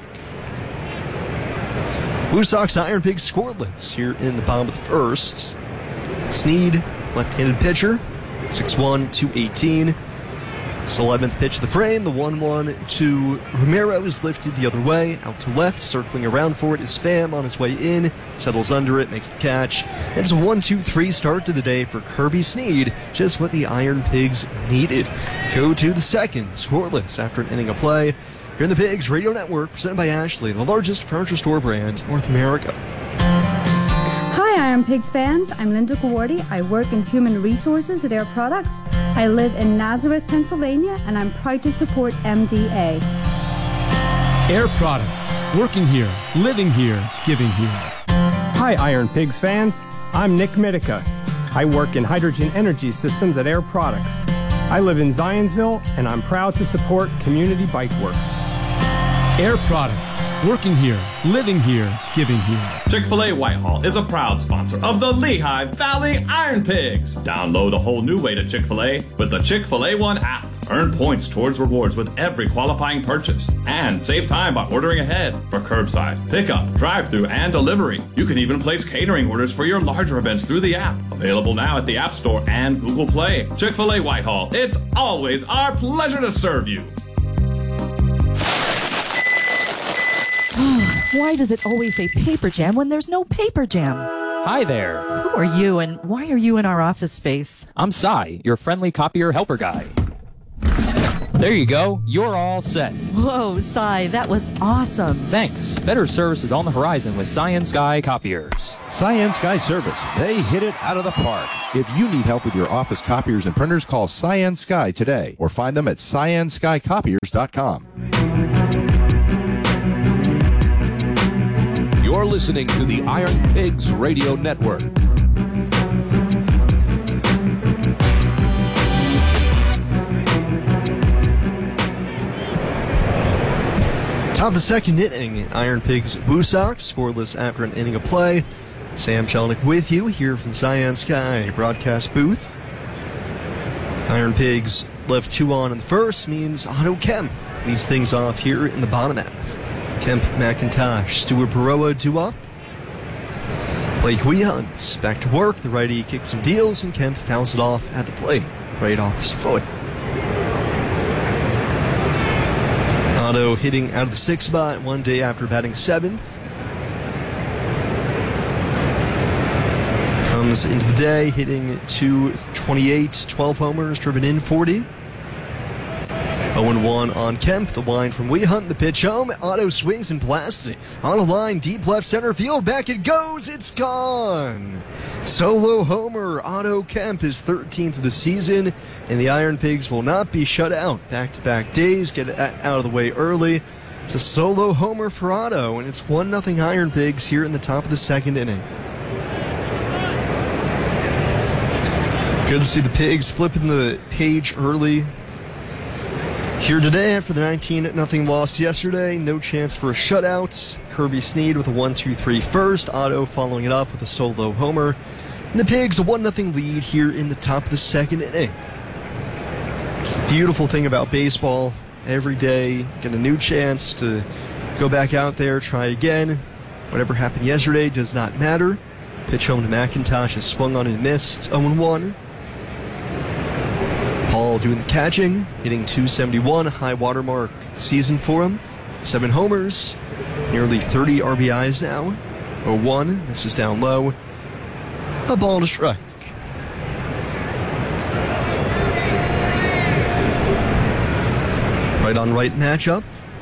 N: Woo Sox Iron Pigs scoreless here in the bottom of the first. Snead, left-handed pitcher, six one, two eighteen. It's the eleventh pitch of the frame, the one one to Romero is lifted the other way, out to left, circling around for it is Pham on his way in, settles under it, makes the catch. And it's a one two three start to the day for Kirby Snead, just what the Iron Pigs needed. Go to the second, scoreless after an inning of play. Here in the Pigs Radio Network, presented by Ashley, the largest furniture store brand in North America.
C: Hi, Iron Pigs fans. I'm Linda Gawardi. I work in human resources at Air Products. I live in Nazareth, Pennsylvania, and I'm proud to support M D A.
E: Air Products. Working here, living here, giving here.
W: Hi, Iron Pigs fans. I'm Nick Mitica. I work in hydrogen energy systems at Air Products. I live in Zionsville, and I'm proud to support Community Bike Works.
E: Air Products. Working here, living here, giving here.
X: Chick-fil-A Whitehall is a proud sponsor of the Lehigh Valley Iron Pigs. Download a whole new way to Chick-fil-A with the Chick-fil-A One app. Earn points towards rewards with every qualifying purchase. And save time by ordering ahead for curbside, pickup, drive-thru, and delivery. You can even place catering orders for your larger events through the app. Available now at the App Store and Google Play. Chick-fil-A Whitehall. It's always our pleasure to serve you.
Y: Why does it always say paper jam when there's no paper jam?
D: Hi there.
F: Who are you, and why are you in our office space?
D: I'm Cy, your friendly copier helper guy. There you go. You're all set.
F: Whoa, Cy, that was awesome.
D: Thanks. Better service is on the horizon with Cyan Sky Copiers.
H: Cyan Sky Service. They hit it out of the park. If you need help with your office copiers and printers, call Cyan Sky today or find them at cyan sky copiers dot com.
I: You're listening to the Iron Pigs Radio Network.
L: Top of the second inning, Iron Pigs Woo Sox, scoreless after an inning of play. Sam Jelnick with you here from Cyan Sky broadcast booth. Iron Pigs left two on in the first, means Otto Kemp leads things off here in the bottom half. Kemp, McIntosh, Stuart Baroa two up. Blake Wehunt back to work. The righty kicks and deals, and Kemp fouls it off at the plate, right off his foot. Otto hitting out of the sixth spot one day after batting seventh. Comes into the day hitting two twenty-eight, twelve homers, driven in forty. oh and one on Kemp. The line from Wehunt. The pitch home. Otto swings and blasts it on a line deep left center field. Back it goes. It's gone. Solo homer. Otto Kemp is thirteenth of the season, and the Iron Pigs will not be shut out. Back-to-back days. Get it out of the way early. It's a solo homer for Otto, and it's one nothing Iron Pigs here in the top of the second inning. Good to see the Pigs flipping the page early here today after the nineteen nothing loss yesterday. No chance for a shutout. Kirby Sneed with a one two three first. Otto following it up with a solo homer. And the Pigs a one nothing lead here in the top of the second inning. It's the beautiful thing about baseball. Every day, get a new chance to go back out there, try again. Whatever happened yesterday does not matter. Pitch home to McIntosh is swung on and missed. oh and one. Paul doing the catching, hitting two seventy-one, high watermark season for him. Seven homers, nearly thirty R B Is now. oh one, this is down low. A ball and a strike. Right on right matchup.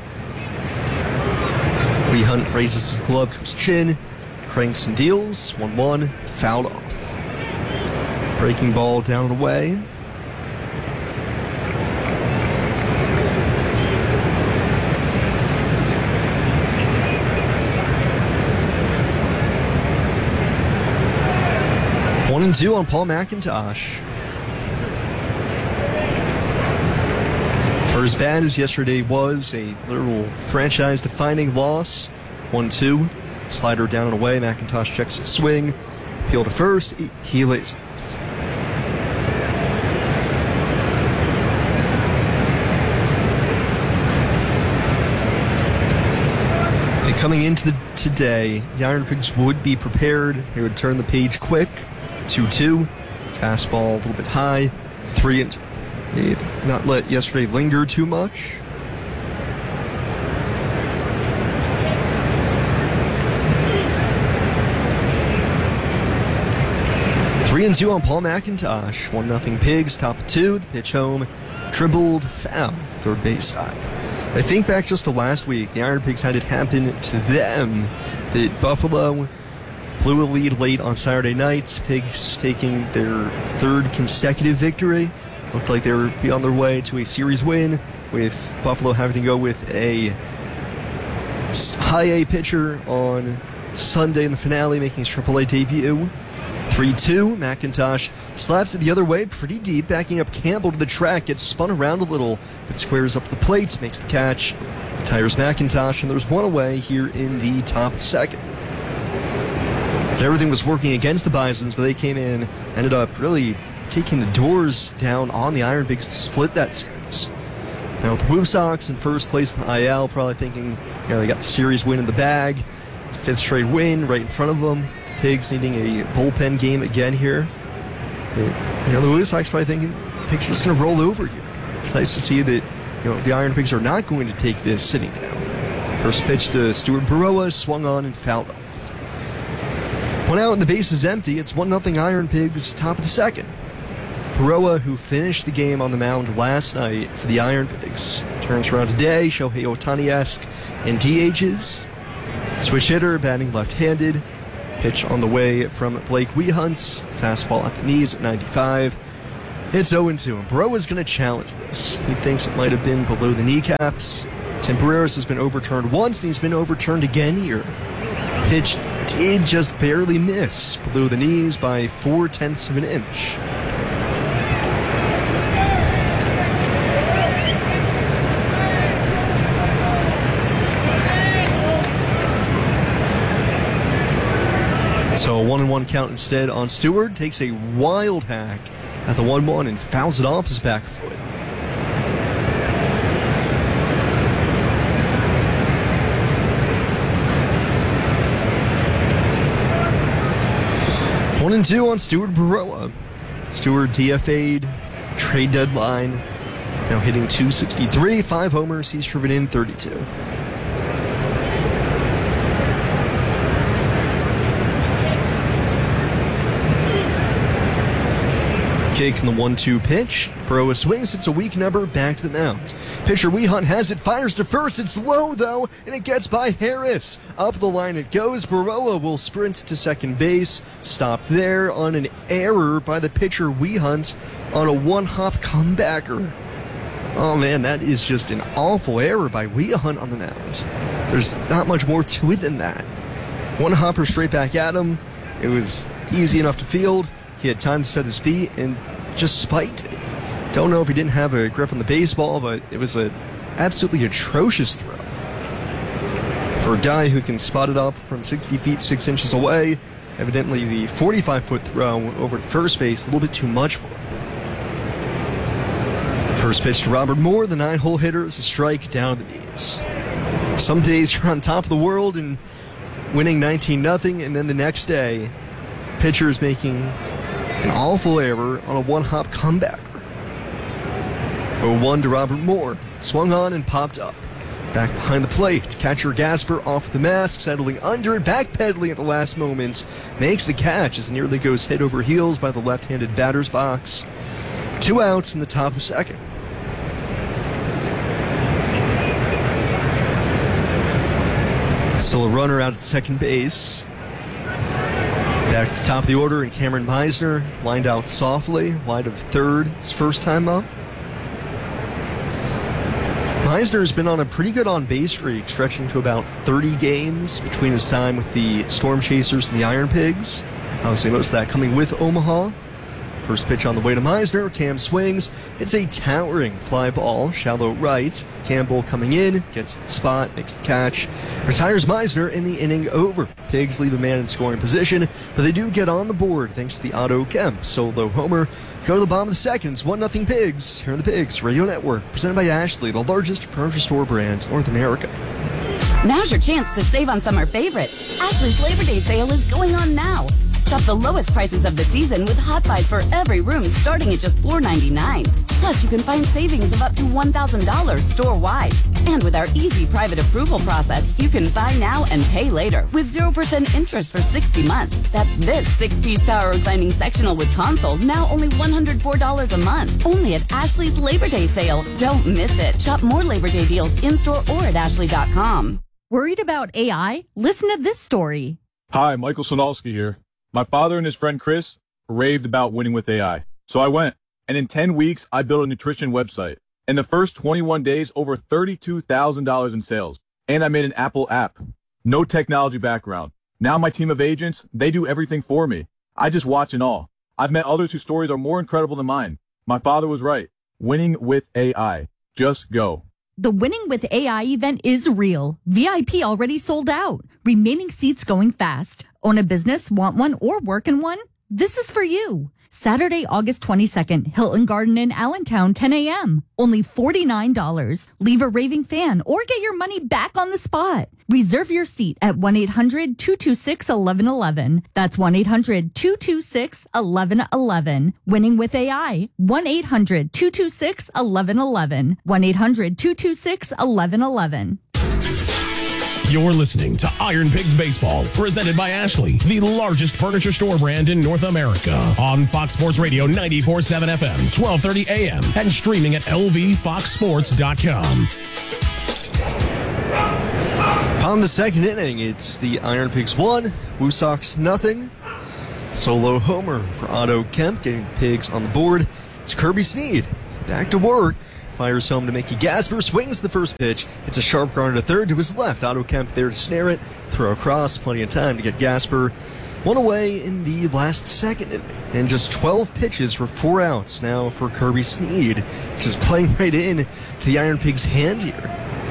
L: Wehunt raises his glove to his chin, cranks and deals. one one, fouled off. Breaking ball down and away. One and two on Paul McIntosh. For as bad as yesterday was, a literal franchise-defining loss. one two, slider down and away. McIntosh checks his swing. Appeal to first. He, he lays off. And coming into the today, the Iron Pigs would be prepared. They would turn the page quick. two two, fastball a little bit high, three and they'd not let yesterday linger too much. Three and two on Paul McIntosh. One nothing Pigs, top of two. The pitch home, dribbled, foul, third base side. I think back just to last week, the Iron Pigs had it happen to them that Buffalo blew a lead late on Saturday night. Pigs taking their third consecutive victory. Looked like they would be on their way to a series win, with Buffalo having to go with a high A pitcher on Sunday in the finale, making his triple A debut. three two, McIntosh slaps it the other way, pretty deep, backing up Campbell to the track, gets spun around a little, but squares up the plate, makes the catch, retires McIntosh, and there's one away here in the top of the second. Everything was working against the Bisons, but they came in, ended up really kicking the doors down on the Iron Pigs to split that series. Now with the Woo Sox in first place in the I L, probably thinking, you know, they got the series win in the bag, fifth straight win right in front of them. Pigs needing a bullpen game again here. You know, the Woo Sox probably thinking, Pigs are just going to roll over here. It's nice to see that, you know, the Iron Pigs are not going to take this sitting down. First pitch to Stuart Baroa, swung on and fouled off.
U: One out and the base is empty. It's one nothing Iron Pigs, top of the second. Baroa, who finished the game on the mound last night for the Iron Pigs, turns around today. Shohei Ohtani-esque and D H's. Switch hitter, batting left-handed. Pitch on the way from Blake Wehunt. Fastball at the knees at ninety-five. It's oh and two, and Baroa's going to challenge this. He thinks it might have been below the kneecaps. Temporaris has been overturned once, and he's been overturned again here. Pitch did just barely miss below the knees by four-tenths of an inch. So a one and one count instead on Stewart. Takes a wild hack at the one one and fouls it off his back foot. One and two on Stuart Baroa. Stewart D F A'd, trade deadline. Now hitting two sixty-three, five homers. He's driven in thirty-two. Kick in the one two pitch. Baroa swings. It's a weak number. Back to the mound. Pitcher Wehunt has it. Fires to first. It's low, though, and it gets by Harris. Up the line it goes. Baroa will sprint to second base. Stopped there on an error by the pitcher Wehunt on a one-hop comebacker. Oh, man, that is just an awful error by Wehunt on the mound. There's not much more to it than that. One hopper straight back at him. It was easy enough to field. He had time to set his feet and just spiked it. Don't know if he didn't have a grip on the baseball, but it was an absolutely atrocious throw. For a guy who can spot it up from sixty feet, six inches away, evidently the forty-five foot throw over to first base, a little bit too much for him. First pitch to Robert Moore, the nine-hole hitter, is a strike down at the knees. Some days you're on top of the world and winning nineteen nothing, and then the next day, pitcher is making an awful error on a one-hop comebacker. oh one to Robert Moore. Swung on and popped up. Back behind the plate. Catcher Gasper off the mask, settling under it, backpedaling at the last moment. Makes the catch as nearly goes head over heels by the left-handed batter's box. Two outs in the top of the second. Still a runner out at second base. Back to the top of the order, and Cameron Meisner lined out softly, wide of third, his first time up. Meisner has been on a pretty good on-base streak, stretching to about thirty games between his time with the Storm Chasers and the Iron Pigs. Obviously, most of that coming with Omaha. First pitch on the way to Meisner. Cam swings. It's a towering fly ball, shallow right. Campbell coming in, gets the spot, makes the catch. Retires Meisner in the inning over. Pigs leave a man in scoring position, but they do get on the board thanks to the Otto Kemp solo homer. Go to the bottom of the seconds. one nothing Pigs here on the Pigs Radio Network. Presented by Ashley, the largest furniture store brand in North America.
B: Now's your chance to save on summer favorites. Ashley's Labor Day sale is going on now. Shop the lowest prices of the season with Hot Buys for every room starting at just four ninety-nine. Plus, you can find savings of up to one thousand dollars store-wide. And with our easy private approval process, you can buy now and pay later with zero percent interest for sixty months. That's this six-piece power reclining sectional with console, now only one hundred four dollars a month. Only at Ashley's Labor Day sale. Don't miss it. Shop more Labor Day deals in-store or at ashley dot com.
K: Worried about A I? Listen to this story.
M: Hi, Michael Sonalski here. My father and his friend Chris raved about winning with A I. So I went, and in ten weeks, I built a nutrition website. In the first twenty-one days, over thirty-two thousand dollars in sales. And I made an Apple app. No technology background. Now my team of agents, they do everything for me. I just watch and all. I've met others whose stories are more incredible than mine. My father was right. Winning with A I. Just go.
K: The Winning with A I event is real. V I P already sold out. Remaining seats going fast. Own a business, want one, or work in one? This is for you. Saturday, August twenty-second, Hilton Garden in Allentown, ten a.m. Only forty-nine dollars. Leave a raving fan or get your money back on the spot. Reserve your seat at one eight hundred two two six one one one one. That's one eight hundred two two six one one one one. Winning with A I. one eight hundred two two six one one one one. one eight hundred two two six one one one one.
J: You're listening to Iron Pigs Baseball, presented by Ashley, the largest furniture store brand in North America. On Fox Sports Radio ninety-four point seven F M, twelve thirty A M, and streaming at L V fox sports dot com.
L: Upon the second inning, it's the Iron Pigs one, Woo Sox nothing. Solo homer for Otto Kemp, getting the Pigs on the board. It's Kirby Snead back to work. Fires home to Mickey Gasper, swings the first pitch. It's a sharp ground to third to his left. Otto Kemp there to snare it. Throw across, plenty of time to get Gasper one away in the last second inning. And just twelve pitches for four outs now for Kirby Snead, which is playing right in to the Iron Pigs' hand here.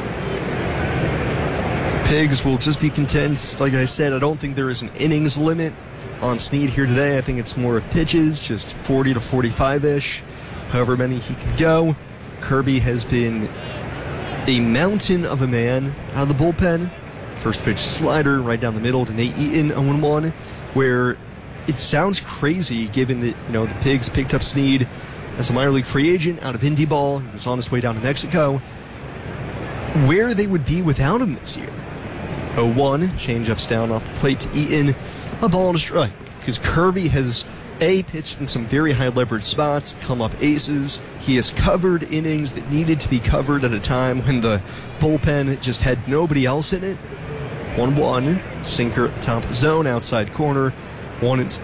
L: Pigs will just be content. Like I said, I don't think there is an innings limit on Snead here today. I think it's more of pitches, just forty to forty-five-ish, however many he can go. Kirby has been a mountain of a man out of the bullpen. First pitch slider right down the middle to Nate Eaton, oh and one, where it sounds crazy given that, you know, the Pigs picked up Snead as a minor league free agent out of Indy Ball. He was on his way down to Mexico. Where they would be without him this year. oh one, changeups down off the plate to Eaton, a ball and a strike. Because Kirby has A, pitched in some very high leverage spots, come up aces. He has covered innings that needed to be covered at a time when the bullpen just had nobody else in it. one one, sinker at the top of the zone, outside corner, one and two.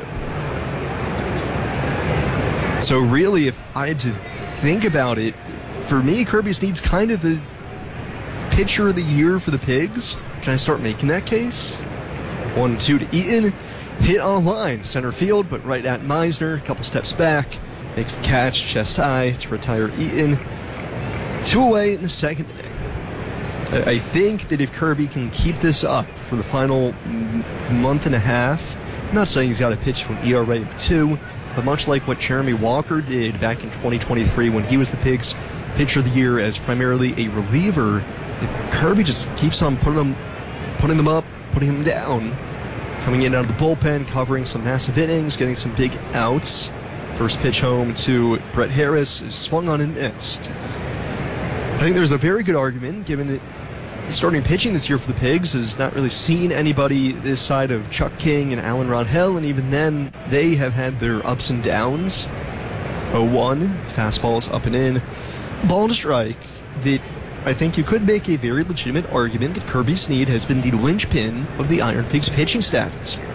L: So really, if I had to think about it, for me, Kirby Snead's kind of the pitcher of the year for the Pigs. Can I start making that case? one two to Eaton. Hit on line, center field, but right at Meisner, a couple steps back, makes the catch, chest high to retire Eaton. Two away in the second inning. I think that if Kirby can keep this up for the final m- month and a half, I'm not saying he's got to pitch to an E R A of two, but much like what Jeremy Walker did back in twenty twenty-three when he was the Pigs' pitcher of the year as primarily a reliever, if Kirby just keeps on putting them, putting them up, putting them down, coming in out of the bullpen, covering some massive innings, getting some big outs. First pitch home to Brett Harris, swung on and missed. I think there's a very good argument, given that starting pitching this year for the Pigs has not really seen anybody this side of Chuck King and Alan Ronhell, and even then, they have had their ups and downs. oh one, fastballs up and in, ball and a strike that I think you could make a very legitimate argument that Kirby Snead has been the linchpin of the Iron Pigs pitching staff this year.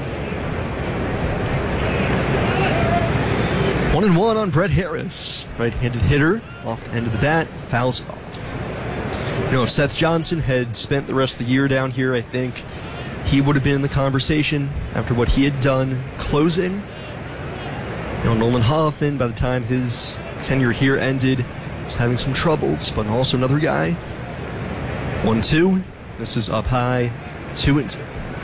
L: One and one on Brett Harris. Right-handed hitter, off the end of the bat, fouls it off. You know, if Seth Johnson had spent the rest of the year down here, I think he would have been in the conversation after what he had done closing. You know, Nolan Hoffman, by the time his tenure here ended, was having some troubles, but also another guy. one two. This is up high. two and two.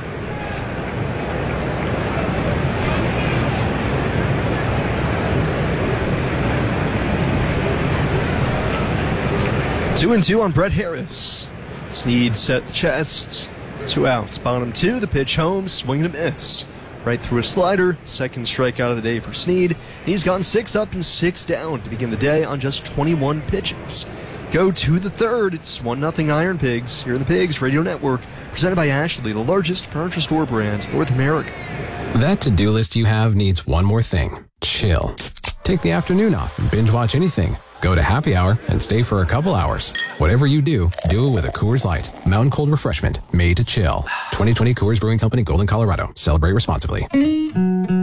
L: Two and two on Brett Harris. Snead set the chest. Two outs. Bottom two. The pitch home. Swing and a miss. Right through a slider. Second strikeout of the day for Snead. He's gone six up and six down to begin the day on just twenty-one pitches. Go to the third. It's one nothing Iron Pigs here in the Pigs Radio Network, presented by Ashley, the largest furniture store brand in North America.
A: That to-do list you have needs one more thing. Chill. Take the afternoon off and binge watch anything. Go to happy hour and stay for a couple hours. Whatever you do, do it with a Coors Light. Mountain cold refreshment made to chill. twenty twenty Coors Brewing Company, Golden, Colorado. Celebrate responsibly.